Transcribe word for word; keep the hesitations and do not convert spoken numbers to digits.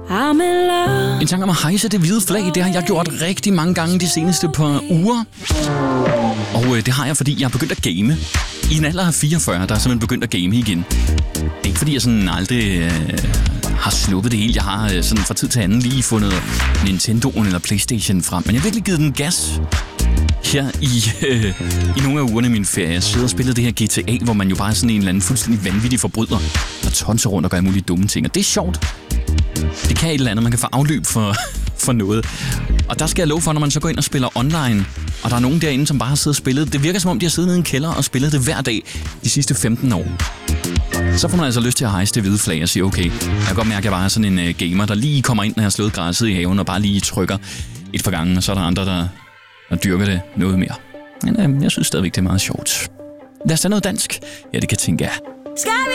I'm in love. En sang om at hejse det hvide flag, det har jeg gjort rigtig mange gange de seneste par uger. Og øh, det har jeg, fordi jeg er begyndt at game. I en alder af fireogfyrre, der er simpelthen begyndt at game igen. Det er ikke fordi, jeg sådan aldrig øh, har sluppet det hele. Jeg har øh, sådan fra tid til anden lige fundet Nintendo'en eller PlayStation frem. Men jeg har virkelig givet den gas her i, øh, i nogle af ugerne i min ferie. Jeg sidder og spiller det her G T A, hvor man jo bare er sådan en eller anden fuldstændig vanvittig forbryder, der tonser rundt og gør mulige dumme ting. Og det er sjovt. Det kan et eller andet. Man kan få afløb for, for noget. Og der skal jeg love for, når man så går ind og spiller online, og der er nogen derinde, som bare har siddet og spillet. Det virker som om, de har siddet nede i en kælder og spillet det hver dag de sidste femten år. Så får man altså lyst til at hejse det hvide flag og sige, okay, jeg kan godt mærke, at jeg bare er sådan en uh, gamer, der lige kommer ind, når jeg har slået græsset i haven, og bare lige trykker et par gange, og så er der andre, der, der dyrker det noget mere. Men uh, jeg synes stadigvæk, det er meget sjovt. Lad os tage noget dansk. Ja, det kan tænke jeg. Skal vi